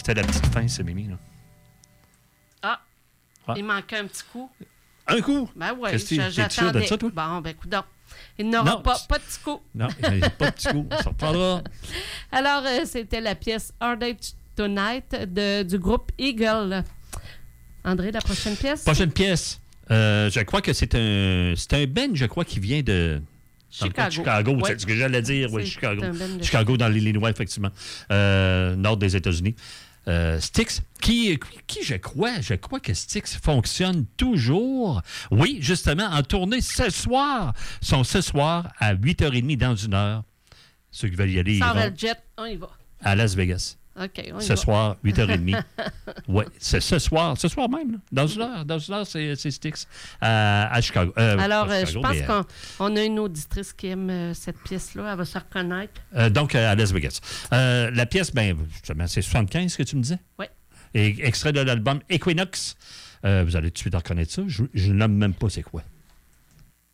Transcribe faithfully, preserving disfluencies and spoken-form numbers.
c'était la petite fin, c'est Mimi. Là. Ah, ah, il manquait un petit coup. Un coup? Ben oui, j'attendais. T'es sûr de ça, toi? Bon, ben, coudonc. Il n'aura pas, pas de petit coup. Non, il n'y a pas de petit coup. On s'en reparlera. Alors, euh, c'était la pièce Hard Day Tonight de, du groupe Eagle. André, la prochaine pièce? Prochaine pièce. Euh, je crois que c'est un, c'est un band, je crois, qui vient de... Chicago. Chicago, ouais. C'est ce que j'allais dire. Oui, Chicago. Chicago, dans l'Illinois, effectivement. Euh, nord des États-Unis. Euh, Styx, qui, qui, je crois, je crois que Styx fonctionne toujours. Oui, justement, en tournée ce soir. Ils sont ce soir à huit heures trente dans une heure. Ceux qui veulent y aller, Sans ils vont le jet, on y va. À Las Vegas. OK, on y ce va. soir, huit heures trente. Oui, c'est ce soir, ce soir même. Là. Dans une heure, dans une heure, c'est, c'est Styx à, à Chicago. Euh, Alors, Chicago, je pense mais, qu'on on a une auditrice qui aime euh, cette pièce-là. Elle va se reconnaître. Euh, donc, à Las Vegas. Euh, la pièce, ben, justement, c'est soixante-quinze que tu me disais? Oui. Et extrait de l'album Equinox. Euh, vous allez tout de suite reconnaître ça. Je ne nomme même pas c'est quoi.